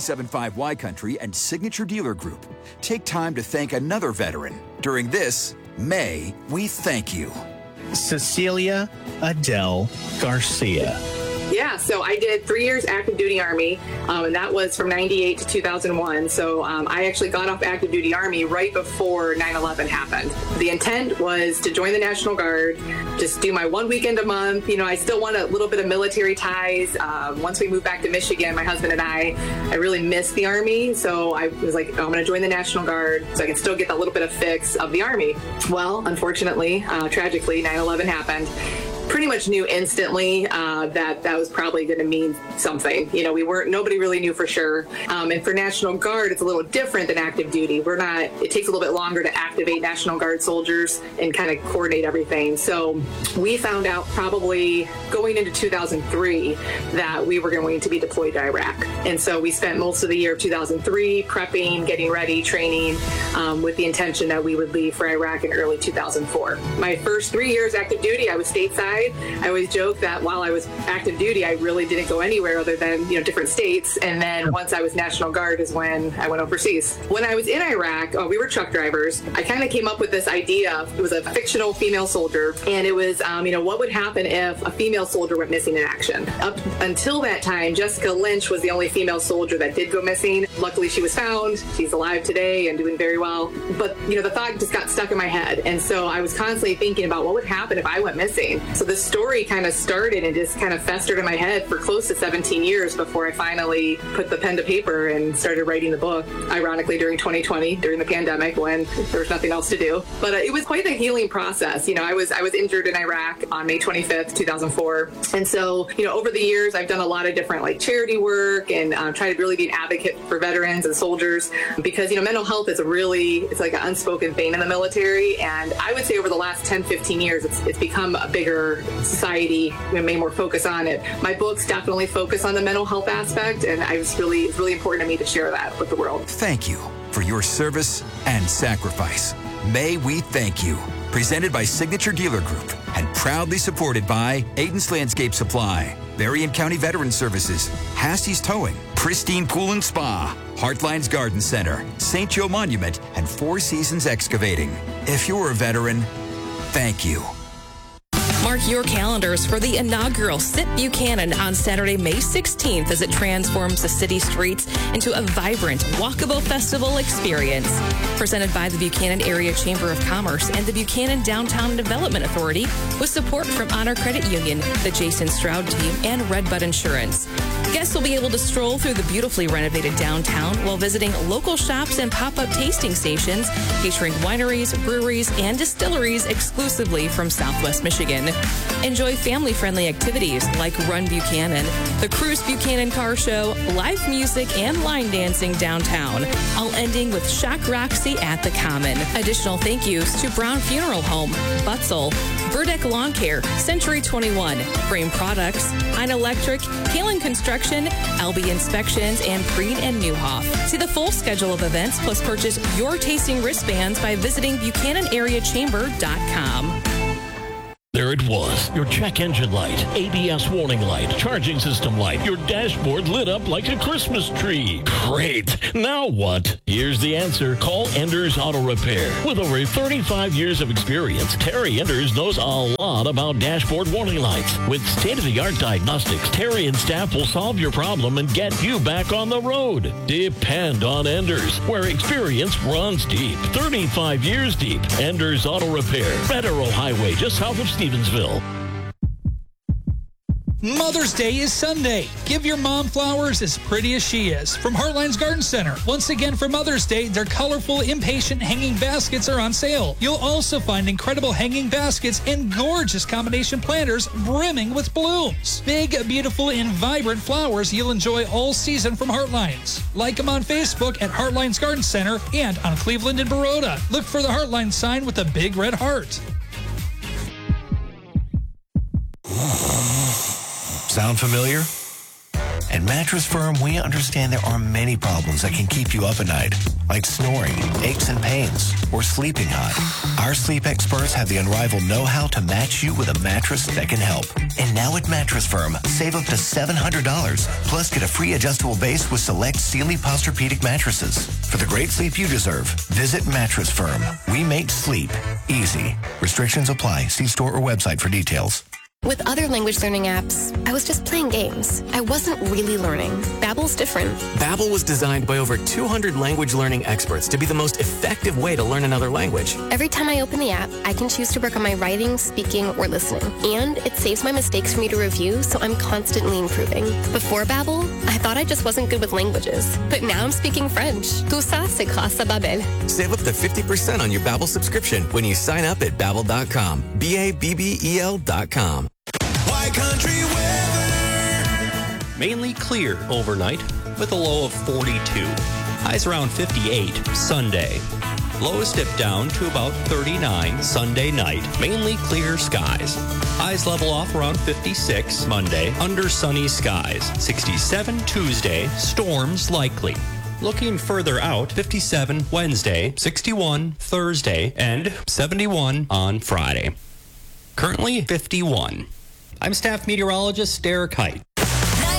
97.5 Country and Signature Dealer Group take time to thank another veteran during this May We Thank You. Cecilia Adele Garcia. Yeah, so I did 3 years active duty Army, and that was from 98 to 2001. So I actually got off active duty Army right before 9/11 happened. The intent was to join the National Guard, just do my 1 weekend a month. You know, I still want a little bit of military ties. Once we moved back to Michigan, my husband and I really missed the Army. So I was like, I'm going to join the National Guard so I can still get that little bit of fix of the Army. Well, unfortunately, tragically, 9/11 happened. Pretty much knew instantly that was probably going to mean something. You know, nobody really knew for sure. And for National Guard, it's a little different than active duty. It takes a little bit longer to activate National Guard soldiers and kind of coordinate everything. So we found out probably going into 2003 that we were going to be deployed to Iraq. And so we spent most of the year of 2003 prepping, getting ready, training, with the intention that we would leave for Iraq in early 2004. My first 3 years active duty, I was stateside. I always joke that while I was active duty, I really didn't go anywhere other than, different states. And then once I was National Guard is when I went overseas. When I was in Iraq, we were truck drivers. I kind of came up with this idea. It was a fictional female soldier. And it was, what would happen if a female soldier went missing in action? Up until that time, Jessica Lynch was the only female soldier that did go missing. Luckily, she was found. She's alive today and doing very well. But, the thought just got stuck in my head. And so I was constantly thinking about what would happen if I went missing. So this story kind of started and just kind of festered in my head for close to 17 years before I finally put the pen to paper and started writing the book, ironically during 2020, during the pandemic when there was nothing else to do. But it was quite a healing process. I was injured in Iraq on May 25th, 2004. And so, over the years, I've done a lot of different charity work and try to really be an advocate for veterans and soldiers because, mental health is it's like an unspoken thing in the military. And I would say over the last 10, 15 years, it's become a bigger society, may more focus on it. My books definitely focus on the mental health aspect, and it's really important to me to share that with the world. Thank you for your service and sacrifice. May We Thank You. Presented by Signature Dealer Group and proudly supported by Aiden's Landscape Supply, Berrien County Veteran Services, Hassey's Towing, Pristine Pool and Spa, Heartline's Garden Center, St. Joe Monument, and Four Seasons Excavating. If you're a veteran, thank you. Mark your calendars for the inaugural Sit Buchanan on Saturday, May 16th as it transforms the city streets into a vibrant, walkable festival experience. Presented by the Buchanan Area Chamber of Commerce and the Buchanan Downtown Development Authority with support from Honor Credit Union, the Jason Stroud Team, and Redbud Insurance. Guests will be able to stroll through the beautifully renovated downtown while visiting local shops and pop-up tasting stations featuring wineries, breweries, and distilleries exclusively from Southwest Michigan. Enjoy family-friendly activities like Run Buchanan, the Cruise Buchanan Car Show, live music, and line dancing downtown, all ending with Shock Roxy at the Common. Additional thank yous to Brown Funeral Home, Butzel, Burdeck Lawn Care, Century 21, Frame Products, Hein Electric, Kalen Construction, LB Inspections, and Preen and Newhoff. See the full schedule of events plus purchase your tasting wristbands by visiting BuchananAreaChamber.com. There it was, your check engine light, ABS warning light, charging system light, your dashboard lit up like a Christmas tree. Great. Now what? Here's the answer. Call Enders Auto Repair. With over 35 years of experience, Terry Enders knows a lot about dashboard warning lights. With state-of-the-art diagnostics, Terry and staff will solve your problem and get you back on the road. Depend on Enders, where experience runs deep. 35 years deep. Enders Auto Repair. Federal Highway, just south of Stevensville. Mother's Day is Sunday. Give your mom flowers as pretty as she is. From Heartline's Garden Center. Once again for Mother's Day, their colorful impatient hanging baskets are on sale. You'll also find incredible hanging baskets and gorgeous combination planters brimming with blooms. Big, beautiful, and vibrant flowers you'll enjoy all season from Heartlines. Like them on Facebook at Heartline's Garden Center and on Cleveland and Baroda. Look for the Heartline sign with a big red heart. Sound familiar? At Mattress Firm, we understand there are many problems that can keep you up at night, like snoring, aches and pains, or sleeping hot. Our sleep experts have the unrivaled know-how to match you with a mattress that can help. And now at Mattress Firm, save up to $700, plus get a free adjustable base with select Sealy Posturepedic mattresses. For the great sleep you deserve, visit Mattress Firm. We make sleep easy. Restrictions apply. See store or website for details. With other language learning apps, I was just playing games. I wasn't really learning. Babbel's different. Babbel was designed by over 200 language learning experts to be the most effective way to learn another language. Every time I open the app, I can choose to work on my writing, speaking, or listening. And it saves my mistakes for me to review, so I'm constantly improving. Before Babbel, I thought I just wasn't good with languages. But now I'm speaking French. Tout ça, c'est grâce à Babbel. Save up to 50% on your Babbel subscription when you sign up at Babbel.com. Babbel.com. Country weather. Mainly clear overnight with a low of 42. Highs around 58 Sunday. Lows dip down to about 39 Sunday night. Mainly clear skies. Highs level off around 56 Monday under sunny skies. 67 Tuesday. Storms likely. Looking further out, 57 Wednesday, 61 Thursday, and 71 on Friday. Currently 51. I'm staff meteorologist Derek Height.